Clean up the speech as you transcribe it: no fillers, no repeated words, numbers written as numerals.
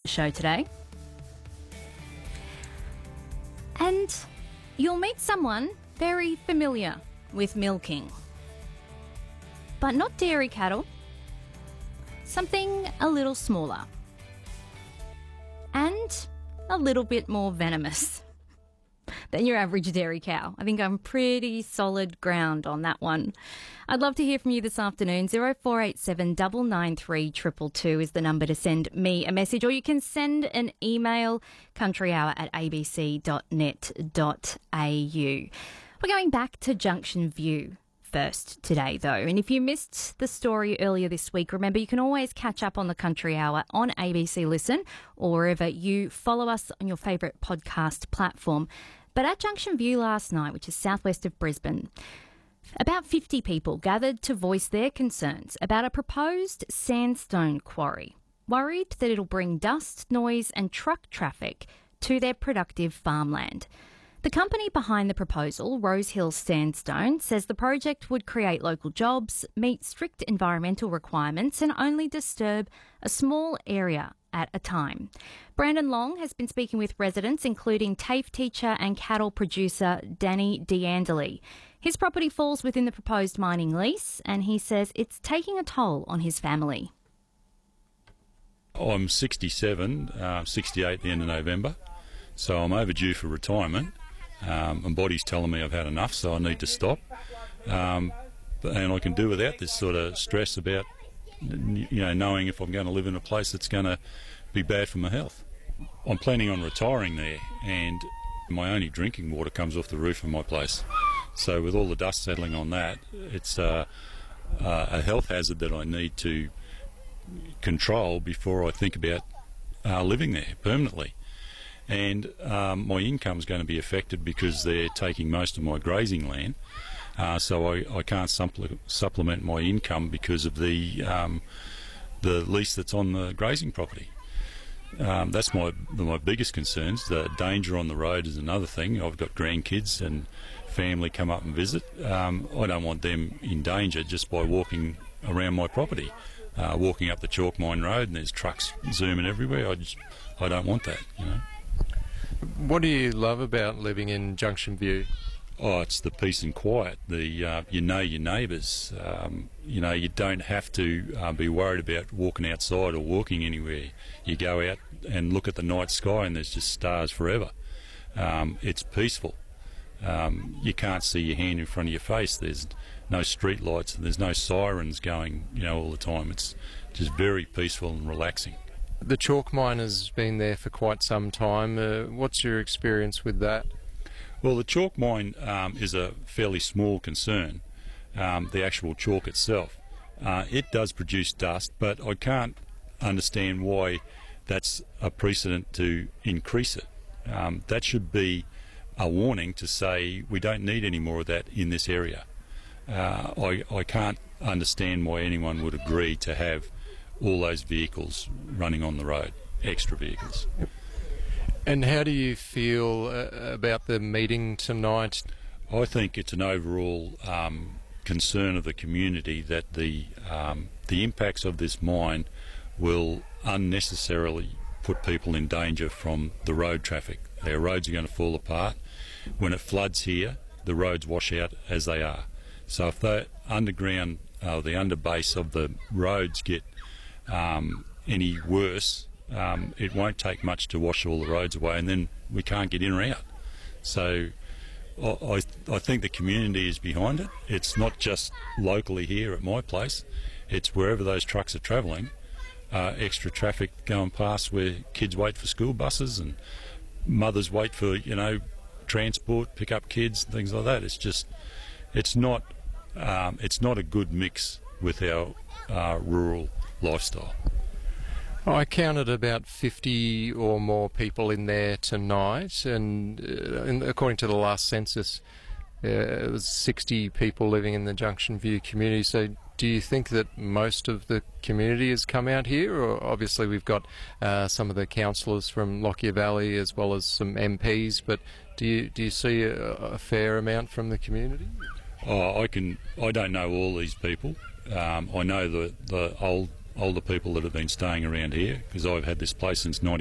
show today. And you'll meet someone very familiar with milking. But not dairy cattle. Something a little smaller. And a little bit more venomous than your average dairy cow. I think I'm pretty solid ground on that one. I'd love to hear from you this afternoon. 0487 993 222 is the number to send me a message, or you can send an email, countryhour@abc.net.au. We're going back to Junction View first today, though. And if you missed the story earlier this week, remember you can always catch up on the Country Hour on ABC Listen or wherever you follow us on your favourite podcast platform. But at Junction View last night, which is southwest of Brisbane, about 50 people gathered to voice their concerns about a proposed sandstone quarry, worried that it'll bring dust, noise and truck traffic to their productive farmland. The company behind the proposal, Rosehill Sandstone, says the project would create local jobs, meet strict environmental requirements and only disturb a small area at a time. Brandon Long has been speaking with residents, including TAFE teacher and cattle producer Danny D'Andely. His property falls within the proposed mining lease, and he says it's taking a toll on his family. I'm 67, 68 at the end of November, so I'm overdue for retirement. My body's telling me I've had enough, so I need to stop. And I can do without this sort of stress about, knowing if I'm going to live in a place that's going to be bad for my health. I'm planning on retiring there, and my only drinking water comes off the roof of my place. So with all the dust settling on that, it's a health hazard that I need to control before I think about living there permanently. And my income's going to be affected because they're taking most of my grazing land, so I can't supplement my income because of the lease that's on the grazing property. That's my biggest concerns. The danger on the road is another thing. I've got grandkids and family come up and visit. I don't want them in danger just by walking around my property, walking up the Chalk Mine Road and there's trucks zooming everywhere. I don't want that, What do you love about living in Junction View? Oh, it's the peace and quiet. You know your neighbours. You don't have to be worried about walking outside or walking anywhere. You go out and look at the night sky and there's just stars forever. It's peaceful. You can't see your hand in front of your face. There's no street lights. There's no sirens going, all the time. It's just very peaceful and relaxing. The chalk mine has been there for quite some time. What's your experience with that? Well, the chalk mine is a fairly small concern, the actual chalk itself. It does produce dust, but I can't understand why that's a precedent to increase it. That should be a warning to say we don't need any more of that in this area. I can't understand why anyone would agree to have all those vehicles running on the road, extra vehicles. And how do you feel about the meeting tonight? I think it's an overall concern of the community that the impacts of this mine will unnecessarily put people in danger from the road traffic. Our roads are going to fall apart. When it floods here, the roads wash out as they are. So if the underground, the underbase of the roads get any worse, it won't take much to wash all the roads away, and then we can't get in or out. So I think the community is behind it. It's not just locally here at my place, it's wherever those trucks are travelling, extra traffic going past where kids wait for school buses and mothers wait for, transport, pick up kids, things like that. It's not a good mix with our rural lifestyle. I counted about 50 or more people in there tonight, and according to the last census, it was 60 people living in the Junction View community. So do you think that most of the community has come out here? Or obviously we've got some of the councillors from Lockyer Valley as well as some MPs, but do you see a fair amount from the community? I don't know all these people. I know the older people that have been staying around here because I've had this place since